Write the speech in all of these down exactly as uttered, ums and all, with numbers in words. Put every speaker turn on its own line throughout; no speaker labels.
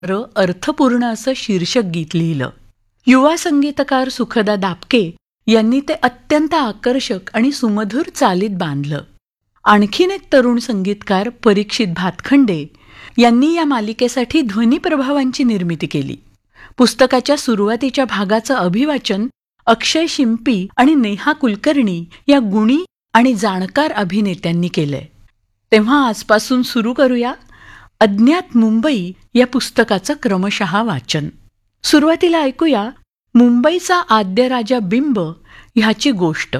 अर्थपूर्ण असं शीर्षक गीत लिहिलं. युवा संगीतकार सुखदा दापके यांनी ते अत्यंत आकर्षक आणि सुमधुर चालीत बांधलं. आणखीन एक तरुण संगीतकार परीक्षित भातखंडे यांनी या मालिकेसाठी ध्वनी प्रभावांची निर्मिती केली. पुस्तकाच्या सुरुवातीच्या भागाचं अभिवाचन अक्षय शिंपी आणि नेहा कुलकर्णी या गुणी आणि जाणकार अभिनेत्यांनी केलंय. तेव्हा आजपासून सुरू करूया अज्ञात मुंबई या पुस्तकाचं क्रमशः वाचन. सुरुवातीला ऐकूया मुंबईचा आद्य राजा बिंब ह्याची गोष्ट.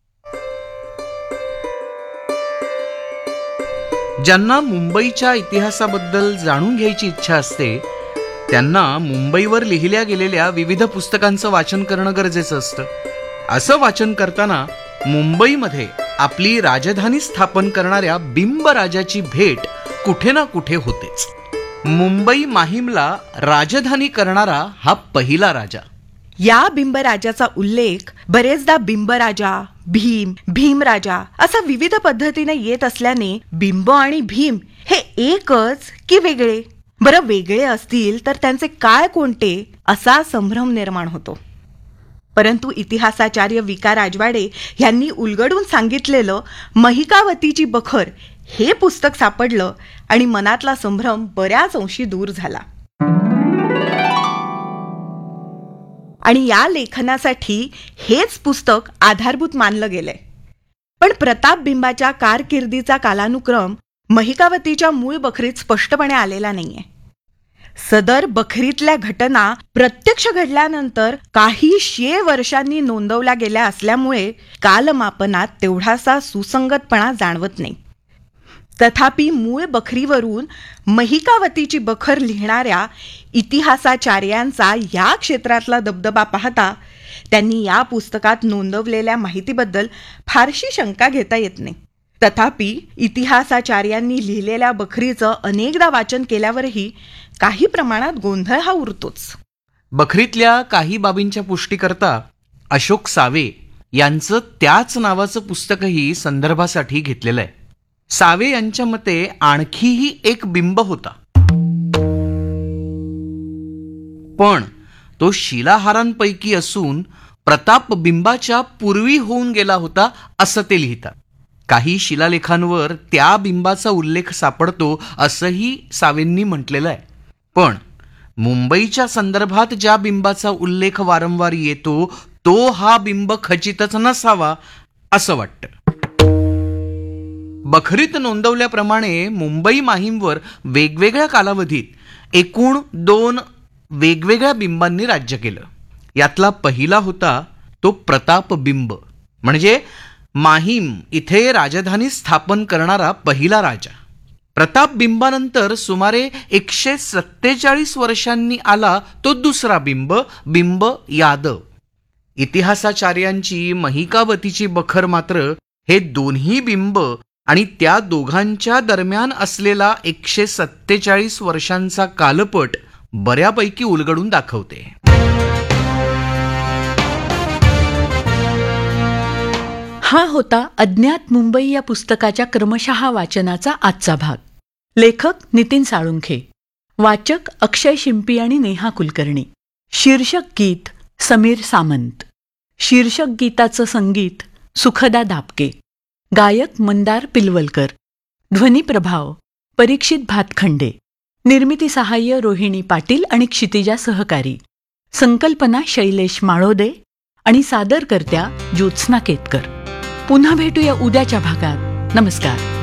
ज्यांना मुंबईच्या इतिहासाबद्दल जाणून घ्यायची इच्छा असते त्यांना मुंबईवर लिहिल्या गेलेल्या विविध पुस्तकांचं वाचन करणं गरजेचं असतं. असं वाचन करताना मुंबईमध्ये आपली राजधानी स्थापन करणाऱ्या बिंब राजाची भेट कुठे ना कुठे होतेच. मुंबई माहीमला राजधानी करणारा हा पहिला राजा.
या बिंबराजाचा उल्लेख बरेचदा बिंबराजा, भीम, भीमराजा असा विविध पद्धतीने येत असल्याने बिंब आणि भीम हे एकच की वेगळे? बरं, वेगळे असतील तर त्यांचे काय कोणते असा संभ्रम निर्माण होतो. परंतु इतिहासाचार्य विका राजवाडे यांनी उलगडून सांगितलेलं महिकावतीची बखर हे पुस्तक सापडलं आणि मनातला संभ्रम बऱ्याच अंशी दूर झाला. आणि या लेखनासाठी हेच पुस्तक आधारभूत मानलं गेलंय. पण प्रताप बिंबाच्या कारकिर्दीचा कालानुक्रम महिकावतीच्या मूळ बखरीत स्पष्टपणे आलेला नाहीये. सदर बखरीतल्या घटना प्रत्यक्ष घडल्यानंतर काही शे वर्षांनी नोंदवल्या गेल्या असल्यामुळे कालमापनात तेवढासा सुसंगतपणा जाणवत नाही. तथापि मूळ बखरीवरून महिकावतीची बखर लिहिणाऱ्या इतिहासाचार्यांचा या क्षेत्रातला दबदबा पाहता त्यांनी या पुस्तकात नोंदवलेल्या माहितीबद्दल फारशी शंका घेता येत नाही. तथापि इतिहासाचार्यांनी लिहिलेल्या बखरीचं अनेकदा वाचन केल्यावरही काही प्रमाणात गोंधळ हा उरतोच.
बखरीतल्या काही बाबींच्या पुष्टीकरता अशोक सावे यांचं त्याच नावाचं पुस्तकही संदर्भासाठी घेतलेलं आहे. सावे यांच्या मते आणखीही एक बिंब होता, पण तो शिलाहारांपैकी असून प्रताप बिंबाच्या पूर्वी होऊन गेला होता असं ते लिहितात. काही शिलालेखांवर त्या बिंबाचा उल्लेख सापडतो असंही सावेंनी म्हटलेलं आहे. पण मुंबईच्या संदर्भात ज्या बिंबाचा उल्लेख वारंवार येतो तो हा बिंब खचितच नसावा असं वाटतं. बखरीत नोंदवल्याप्रमाणे मुंबई माहीमवर वेगवेगळ्या कालावधीत एकूण दोन वेगवेगळ्या बिंबांनी राज्य केलं. यातला पहिला होता तो प्रताप बिंब, म्हणजे माहीम इथे राजधानी स्थापन करणारा पहिला राजा. प्रताप बिंबानंतर सुमारे एकशे सत्तेचाळीस वर्षांनी आला तो दुसरा बिंब, बिंब यादव. इतिहासाचार्यांची महिकावतीची बखर मात्र हे दोन्ही बिंब आणि त्या दोघांच्या दरम्यान असलेला एकशे सत्तेचाळीस वर्षांचा कालपट बऱ्यापैकी उलगडून दाखवते.
हा होता अज्ञात मुंबई या पुस्तकाच्या क्रमशः वाचनाचा आजचा भाग. लेखक नितीन साळुंखे, वाचक अक्षय शिंपी आणि नेहा कुलकर्णी. शीर्षक गीत समीर सामंत. शीर्षक गीताचं संगीत सुखदा दापके. गायक मंदार पिलवलकर. ध्वनी प्रभाव परीक्षित भातखंडे. निर्मिती सहाय्य रोहिणी पाटील आणि क्षितिजा सहकारी. संकल्पना शैलेश माळोदे आणि सादरकर्त्या ज्योत्स्ना केतकर. पुन्हा भेटूया उद्याच्या भागात. नमस्कार.